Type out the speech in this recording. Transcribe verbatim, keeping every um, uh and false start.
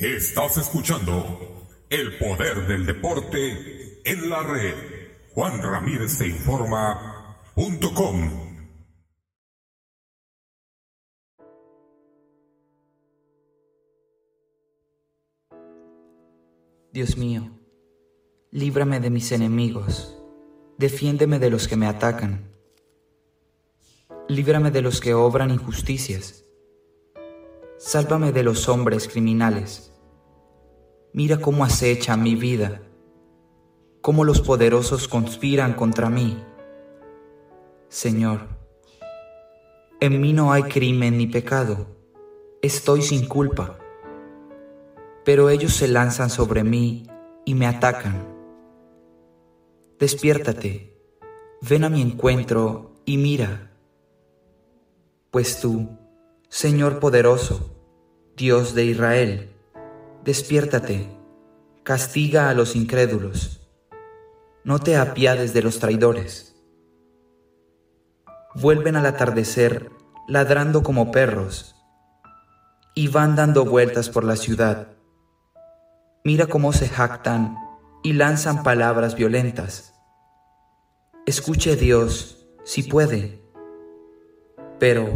Estás escuchando El Poder del Deporte en la red. Juan Ramírez te informa punto com. Dios mío, líbrame de mis enemigos, defiéndeme de los que me atacan. Líbrame de los que obran injusticias. Sálvame de los hombres criminales. Mira cómo acecha mi vida, cómo los poderosos conspiran contra mí. Señor, en mí no hay crimen ni pecado, estoy sin culpa. Pero ellos se lanzan sobre mí y me atacan. Despiértate, ven a mi encuentro y mira. Pues tú, Señor poderoso, Dios de Israel, despiértate, castiga a los incrédulos. No te apiades de los traidores. Vuelven al atardecer ladrando como perros y van dando vueltas por la ciudad. Mira cómo se jactan y lanzan palabras violentas. Escuche Dios, si puede. Pero,